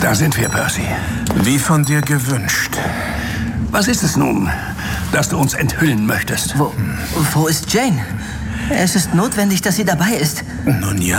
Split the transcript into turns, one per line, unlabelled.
Da sind wir, Percy.
Wie von dir gewünscht.
Was ist es nun, das du uns enthüllen möchtest?
Wo ist Jane? Es ist notwendig, dass sie dabei ist.
Nun ja.